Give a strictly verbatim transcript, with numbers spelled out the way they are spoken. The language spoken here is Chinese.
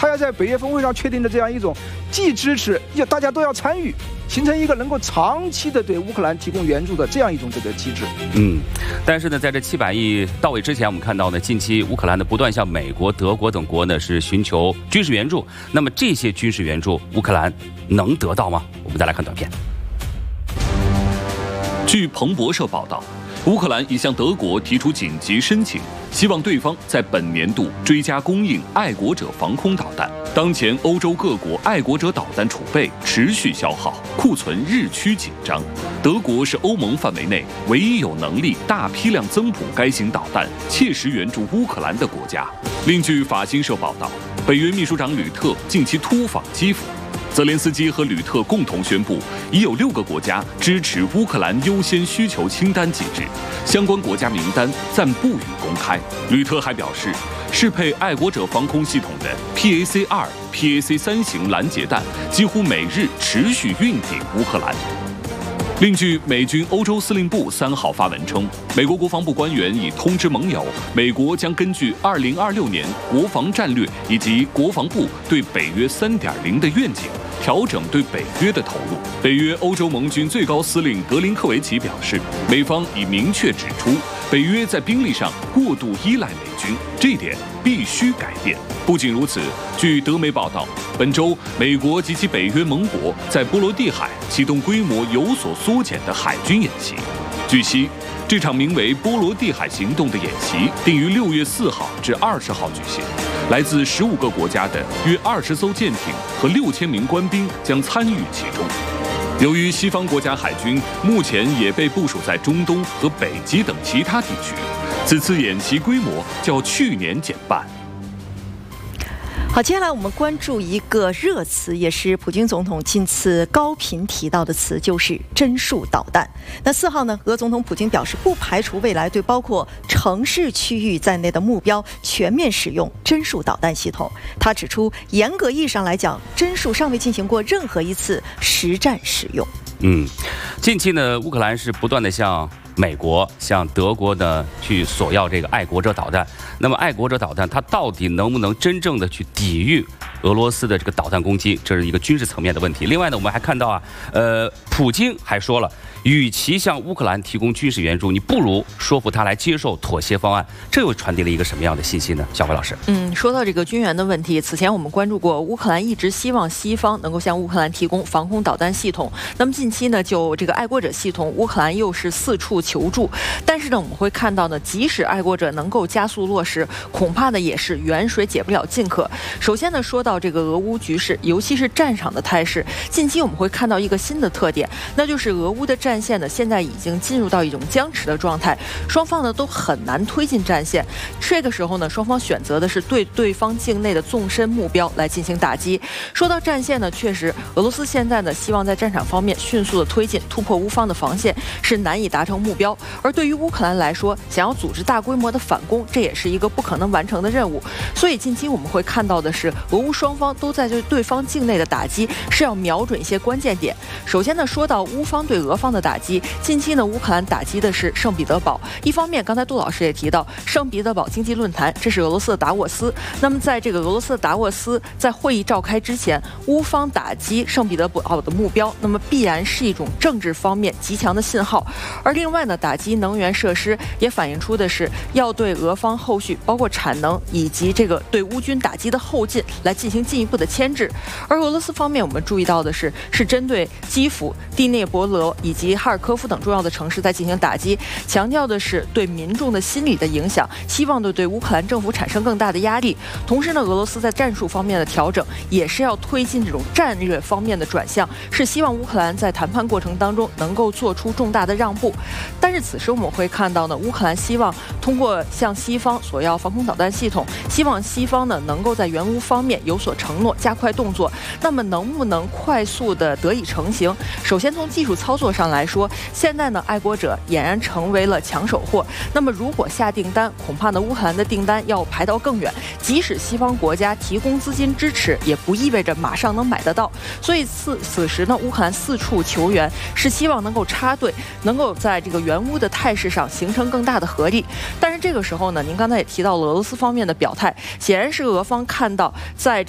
他要在北约峰会上确定的这样一种既支持，要大家都要参与，形成一个能够长期的对乌克兰提供援助的这样一种这个机制。 嗯，但是呢，在这七百亿到位之前，我们看到呢，近期乌克兰呢不断向美国、德国等国呢是寻求军事援助。那么这些军事援助，乌克兰能得到吗？我们再来看短片。 据彭博社报道，乌克兰已向德国提出紧急申请，希望对方在本年度追加供应爱国者防空导弹。当前欧洲各国爱国者导弹储备持续消耗，库存日趋紧张。德国是欧盟范围内唯一有能力大批量增补该型导弹、切实援助乌克兰的国家。另据法新社报道，北约秘书长吕特近期突访基辅。泽连斯基和吕特共同宣布，已有六个国家支持乌克兰优先需求清单机制，相关国家名单暂不予公开。吕特还表示，适配爱国者防空系统的 P A C 二、P A C 三型拦截弹几乎每日持续运抵乌克兰。另据美军欧洲司令部三号发文称，美国国防部官员已通知盟友，美国将根据二零二六年国防战略以及国防部对北约 三点零 的愿景，调整对北约的投入。北约欧洲盟军最高司令格林科维奇表示，美方已明确指出，北约在兵力上过度依赖美军，这一点必须改变。不仅如此，据德媒报道，本周美国及其北约盟国在波罗的海启动规模有所缩减的海军演习。据悉，这场名为“波罗的海行动”的演习定于六月四号至二十号举行，来自十五个国家的约二十艘舰艇和六千名官兵将参与其中。由于西方国家海军目前也被部署在中东和北极等其他地区，此次演习规模较去年减半。 好，接下来我们关注一个热词，也是普京总统近次高频提到的词，就是针数导弹。那四号呢，俄总统普京表示，不排除未来对包括城市区域在内的目标全面使用针数导弹系统。他指出，严格意义上来讲，针数尚未进行过任何一次实战使用。 嗯，近期呢，乌克兰是不断的向美国、向德国呢去索要这个爱国者导弹。那么，爱国者导弹它到底能不能真正的去抵御俄罗斯的这个导弹攻击？这是一个军事层面的问题。另外呢，我们还看到啊，呃，普京还说了，与其向乌克兰提供军事援助，你不如说服他来接受妥协方案。这又传递了一个什么样的信息呢？小辉老师， 嗯，说到这个军援的问题，此前我们关注过，乌克兰一直希望西方能够向乌克兰提供防空导弹系统。那么近期呢，就这个爱国者系统，乌克兰又是四处求助。但是呢，我们会看到呢，即使爱国者能够加速落实，恐怕呢也是远水解不了近渴。首先呢，说到这个俄乌局势，尤其是战场的态势，近期我们会看到一个新的特点，那就是俄乌的战线呢，现在已经进入到一种僵持的状态，双方呢都很难推进战线。这个时候呢，双方选择的是对对方境内的纵深目标来进行打击。说到战线呢，确实俄罗斯现在呢希望在战场方面迅速的推进，突破乌方的防线是难以达成目标。而对于乌克兰来说，想要组织大规模的反攻，这也是一个不可能完成的任务。所以近期我们会看到的是，俄乌双方都在对对方境内的打击是要瞄准一些关键点。首先呢，说到乌方对俄方的打击，近期呢，乌克兰打击的是圣彼得堡。一方面，刚才杜老师也提到，圣彼得堡经济论坛，这是俄罗斯的达沃斯。那么在这个俄罗斯的达沃斯在会议召开之前，乌方打击圣彼得堡的目标，那么必然是一种政治方面极强的信号。而另外呢，打击能源设施也反映出的是要对俄方后续包括产能以及这个对乌军打击的后劲来进行进一步的牵制。而俄罗斯方面，我们注意到的是，是针对基辅、第聂伯罗以及哈尔科夫等重要的城市在进行打击，强调的是对民众的心理的影响，希望的对乌克兰政府产生更大的压力。同时呢，俄罗斯在战术方面的调整，也是要推进这种战略方面的转向，是希望乌克兰在谈判过程当中能够做出重大的让步。但是此时我们会看到呢，乌克兰希望通过向西方索要防空导弹系统，希望西方呢能够在援乌方面有所承诺，加快动作。那么能不能快速的得以成型？首先从技术操作上来说，现在呢，爱国者俨然成为了抢手货。那么如果下订单，恐怕呢乌克兰的订单要排到更远。即使西方国家提供资金支持，也不意味着马上能买得到。所以此此时呢，乌克兰四处求援，是希望能够插队，能够在这个援乌的态势上形成更大的合力。但是这个时候呢，您刚才也提到了俄罗斯方面的表态，显然是俄方看到在